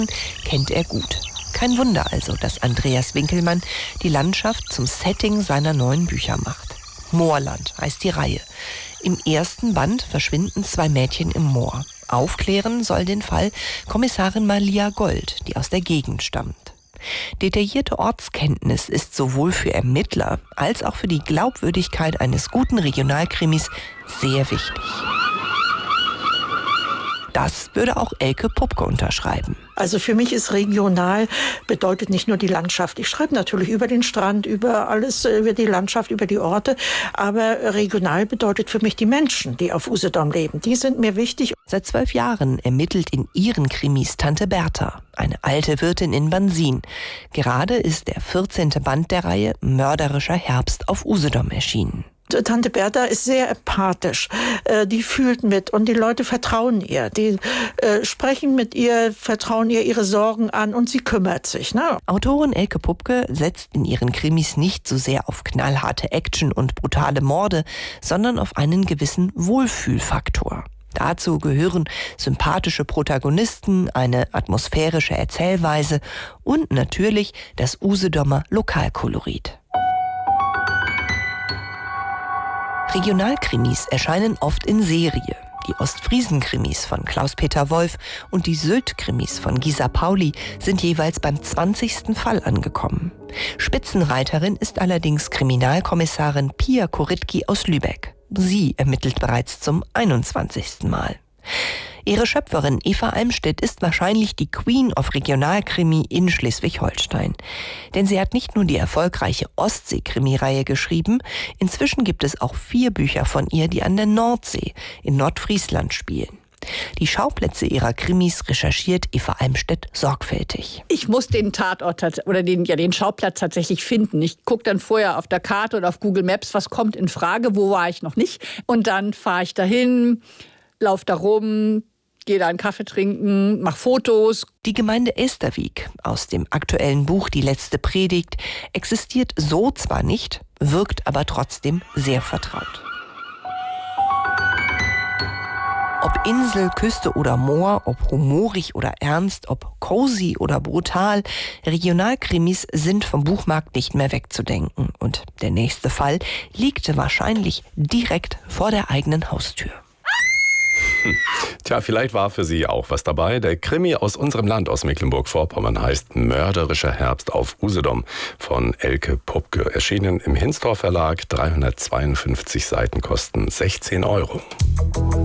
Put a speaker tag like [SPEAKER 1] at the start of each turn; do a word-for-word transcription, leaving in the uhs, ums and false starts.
[SPEAKER 1] kennt er gut. Kein Wunder also, dass Andreas Winkelmann die Landschaft zum Setting seiner neuen Bücher macht. Moorland heißt die Reihe. Im ersten Band verschwinden zwei Mädchen im Moor. Aufklären soll den Fall Kommissarin Malia Gold, die aus der Gegend stammt. Detaillierte Ortskenntnis ist sowohl für Ermittler als auch für die Glaubwürdigkeit eines guten Regionalkrimis sehr wichtig. Das würde auch Elke Pupke unterschreiben.
[SPEAKER 2] Also für mich ist regional bedeutet nicht nur die Landschaft. Ich schreibe natürlich über den Strand, über alles, über die Landschaft, über die Orte. Aber regional bedeutet für mich die Menschen, die auf Usedom leben. Die sind mir wichtig.
[SPEAKER 1] Seit zwölf Jahren ermittelt in ihren Krimis Tante Bertha, eine alte Wirtin in Bansin. Gerade ist der vierzehnte Band der Reihe Mörderischer Herbst auf Usedom erschienen.
[SPEAKER 2] Tante Bertha ist sehr empathisch, die fühlt mit und die Leute vertrauen ihr. Die äh, sprechen mit ihr, vertrauen ihr ihre Sorgen an und sie kümmert sich. Ne?
[SPEAKER 1] Autorin Elke Pupke setzt in ihren Krimis nicht so sehr auf knallharte Action und brutale Morde, sondern auf einen gewissen Wohlfühlfaktor. Dazu gehören sympathische Protagonisten, eine atmosphärische Erzählweise und natürlich das Usedomer Lokalkolorit. Regionalkrimis erscheinen oft in Serie. Die Ostfriesen-Krimis von Klaus-Peter Wolf und die Sylt-Krimis von Gisa Pauli sind jeweils beim zwanzigsten Fall angekommen. Spitzenreiterin ist allerdings Kriminalkommissarin Pia Korytki aus Lübeck. Sie ermittelt bereits zum einundzwanzigsten Mal. Ihre Schöpferin Eva Almstedt ist wahrscheinlich die Queen of Regionalkrimi in Schleswig-Holstein. Denn sie hat nicht nur die erfolgreiche Ostsee-Krimireihe geschrieben, inzwischen gibt es auch vier Bücher von ihr, die an der Nordsee in Nordfriesland spielen. Die Schauplätze ihrer Krimis recherchiert Eva Almstedt sorgfältig.
[SPEAKER 3] Ich muss den Tatort oder den, ja, den Schauplatz tatsächlich finden. Ich gucke dann vorher auf der Karte oder auf Google Maps, was kommt in Frage, wo war ich noch nicht. Und dann fahre ich dahin, laufe da rum, gehe da einen Kaffee trinken, mach Fotos.
[SPEAKER 1] Die Gemeinde Esterwyk aus dem aktuellen Buch Die letzte Predigt existiert so zwar nicht, wirkt aber trotzdem sehr vertraut. Ob Insel, Küste oder Moor, ob humorig oder ernst, ob cozy oder brutal, Regionalkrimis sind vom Buchmarkt nicht mehr wegzudenken. Und der nächste Fall liegt wahrscheinlich direkt vor der eigenen Haustür.
[SPEAKER 4] Hm. Tja, vielleicht war für Sie auch was dabei. Der Krimi aus unserem Land, aus Mecklenburg-Vorpommern, heißt Mörderischer Herbst auf Usedom von Elke Pupke. Erschienen im Hinsdorf Verlag, dreihundertzweiundfünfzig Seiten, kosten sechzehn Euro.